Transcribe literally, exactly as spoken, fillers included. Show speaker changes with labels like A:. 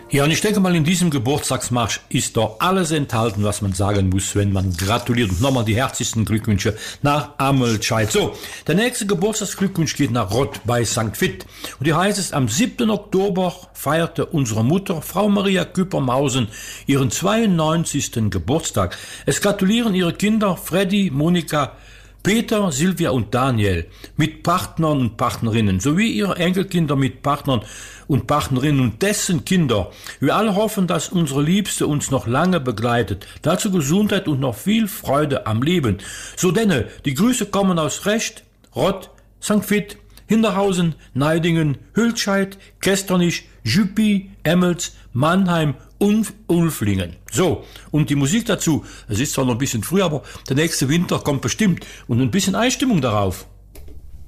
A: Ja, und ich denke mal, in diesem Geburtstagsmarsch ist doch alles enthalten, was man sagen muss, wenn man gratuliert. Und nochmal die herzlichsten Glückwünsche nach Amelscheid. So, der nächste Geburtstagsglückwunsch geht nach Rott bei Sankt Vith. Und hier heißt es, am siebten Oktober feierte unsere Mutter, Frau Maria Küppermausen, ihren zweiundneunzigsten Geburtstag. Es gratulieren ihre Kinder Freddy, Monika, Peter, Silvia und Daniel mit Partnern und Partnerinnen sowie ihre Enkelkinder mit Partnern und Partnerinnen und dessen Kinder. Wir alle hoffen, dass unsere Liebste uns noch lange begleitet. Dazu Gesundheit und noch viel Freude am Leben. So denne, die Grüße kommen aus Recht, Rott, Sankt Vith, Hinterhausen, Neidingen, Hülscheid, Kesternich, Jüppi, Emmels, Mannheim und Ulflingen. So, und die Musik dazu, es ist zwar noch ein bisschen früh, aber der nächste Winter kommt bestimmt und ein bisschen Einstimmung darauf.